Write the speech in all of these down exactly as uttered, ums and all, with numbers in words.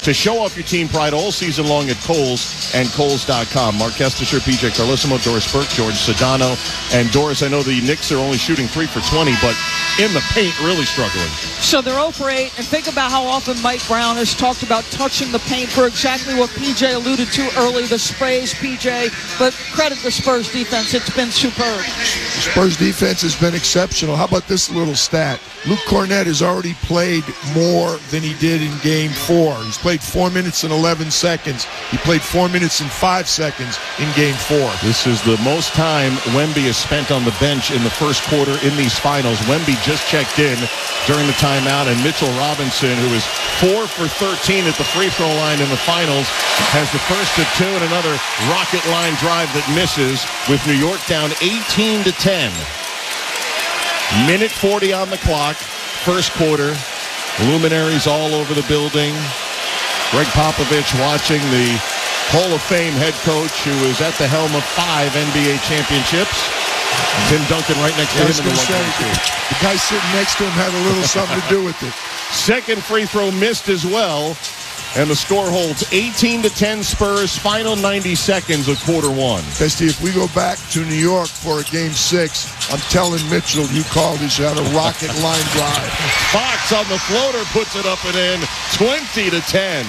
to show off your team pride all season long at Kohl's and Kohl's dot com. Mark Kestisher, P J Carlissimo, Doris Burke, George Sedano. And Doris, I know the Knicks are only shooting three for twenty, but in the paint, really struggling. So they're zero for eight, and think about how often Mike Brown has talked about touching the paint for exactly what P J alluded to early, the sprays, P J. But credit the Spurs defense. It's been superb. Spurs defense has been exceptional. How about this little stat? Luke Cornett has already played more than he did in game four. He's played four minutes and eleven seconds. He played four minutes and five seconds in game four. This is the most time Wemby has spent on the bench in the first quarter in these finals. Wemby just checked in during the timeout, and Mitchell Robinson, who is four for thirteen at the free throw line in the finals, has the first of two and another rocket line drive that misses, with New York down eighteen to ten. Minute forty on the clock, first quarter. Luminaries all over the building. Greg Popovich watching the Hall of Fame head coach who is at the helm of five N B A championships. Tim Duncan right next yeah, to him in the say, The guy sitting next to him had a little something to do with it. Second free throw missed as well. And the score holds eighteen to ten Spurs, final ninety seconds of quarter one. Testy, if we go back to New York for a game six, I'm telling Mitchell, you called, he should have a rocket line drive. Fox on the floater puts it up and in, twenty to ten.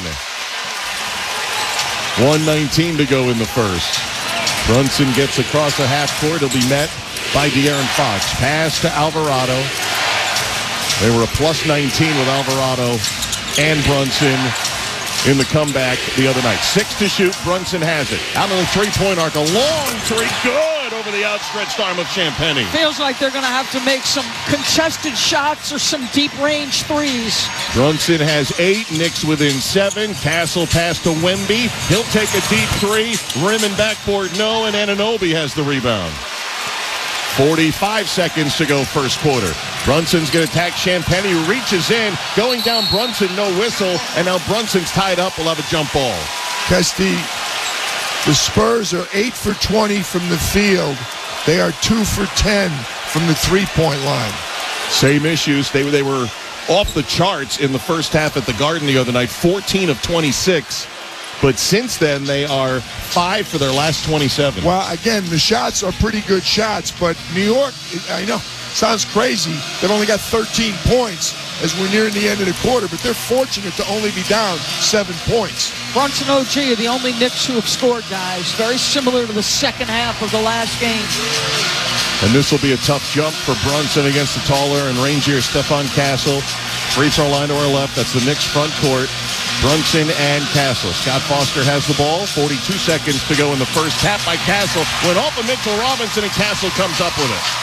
one nineteen to go in the first. Brunson gets across the half court. He'll be met by De'Aaron Fox. Pass to Alvarado. They were a plus nineteen with Alvarado and Brunson in the comeback the other night. Six to shoot. Brunson has it. Out of the three-point arc. A long three. Good over the outstretched arm of Champagnie. Feels like they're going to have to make some contested shots or some deep-range threes. Brunson has eight. Knicks within seven. Castle pass to Wemby. He'll take a deep three. Rim and backboard no, and Anunoby has the rebound. forty-five seconds to go first quarter. Brunson's going to attack Champagnie, who reaches in. Going down Brunson, no whistle. And now Brunson's tied up. We'll have a jump ball. Kesty, the Spurs are eight for twenty from the field. They are two for ten from the three-point line. Same issues. They, they were off the charts in the first half at the Garden the other night. fourteen of twenty-six. But since then, they are five for their last twenty-seven. Well, again, the shots are pretty good shots, but New York, I know, sounds crazy. They've only got thirteen points as we're nearing the end of the quarter, but they're fortunate to only be down seven points. Brunson O G are the only Knicks who have scored, guys. Very similar to the second half of the last game. And this will be a tough jump for Brunson against the taller and rangier Stephon Castle. Free throw line to our left. That's the Knicks front court. Brunson and Castle. Scott Foster has the ball. forty-two seconds to go in the first. Tap by Castle. Went off of Mitchell Robinson, and Castle comes up with it.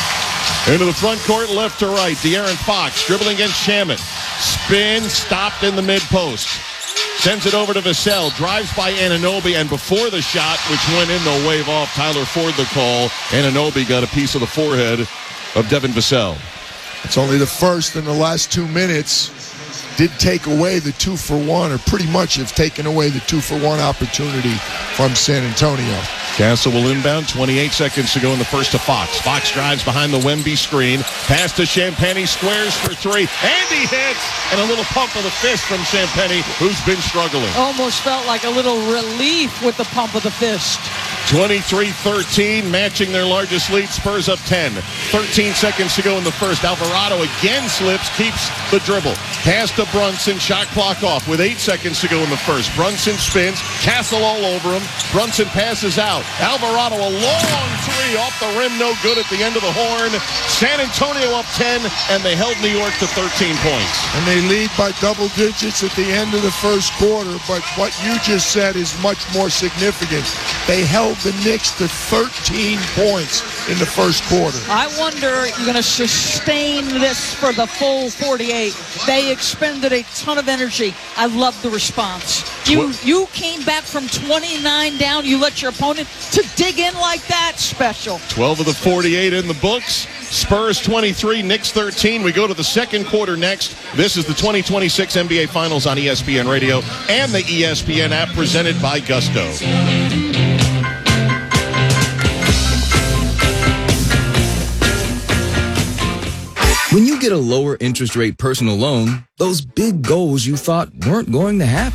Into the front court, left to right. De'Aaron Fox dribbling against Shamet. Spin, stopped in the mid-post. Sends it over to Vassell. Drives by Anunoby, and before the shot, which went in, they'll wave off Tyler Ford the call. Anunoby got a piece of the forehead of Devin Vassell. It's only the first in the last two minutes. Did take away the two for one, or pretty much have taken away the two for one opportunity from San Antonio. Castle will inbound. twenty-eight seconds to go in the first to Fox. Fox drives behind the Wemby screen. Pass to Champagnie, squares for three. And he hits! And a little pump of the fist from Champagnie, who's been struggling. Almost felt like a little relief with the pump of the fist. twenty-three thirteen, matching their largest lead. Spurs up ten. thirteen seconds to go in the first. Alvarado again slips, keeps the dribble. Pass to Brunson, shot clock off with eight seconds to go in the first. Brunson spins, Castle all over him. Brunson passes out. Alvarado, a long three off the rim, no good at the end of the horn. San Antonio up ten, and they held New York to thirteen points. And they lead by double digits at the end of the first quarter, but what you just said is much more significant. They held the Knicks to thirteen points in the first quarter. I wonder you're going to sustain this for the full forty-eight. They expended a ton of energy. I love the response. You you came back from twenty-nine down. You let your opponent to dig in like that. Special. twelve of the forty-eight in the books. Spurs twenty-three, Knicks thirteen. We go to the second quarter next. This is the twenty twenty-six N B A Finals on E S P N Radio and the E S P N app, presented by Gusto. When you get a lower interest rate personal loan, those big goals you thought weren't going to happen